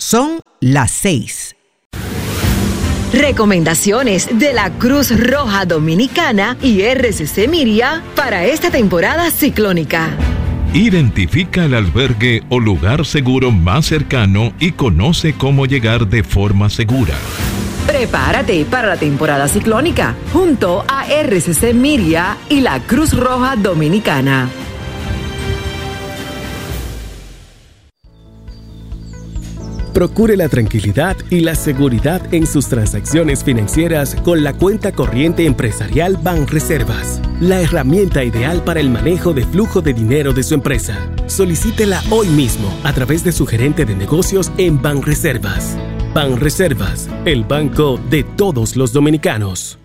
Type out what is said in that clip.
Son las 6. Recomendaciones de la Cruz Roja Dominicana y RCC Miria para esta temporada ciclónica. Identifica el albergue o lugar seguro más cercano y conoce cómo llegar de forma segura. Prepárate para la temporada ciclónica junto a RCC Miria y la Cruz Roja Dominicana. Procure la tranquilidad y la seguridad en sus transacciones financieras con la cuenta corriente empresarial Banreservas, la herramienta ideal para el manejo de flujo de dinero de su empresa. Solicítela hoy mismo a través de su gerente de negocios en Banreservas. Banreservas, el banco de todos los dominicanos.